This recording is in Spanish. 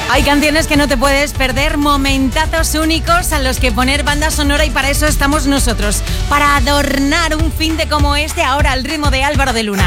Hay canciones que no te puedes perder, momentazos únicos a los que poner banda sonora, y para eso estamos nosotros, para adornar un fin de como este, ahora al ritmo de Álvaro de Luna.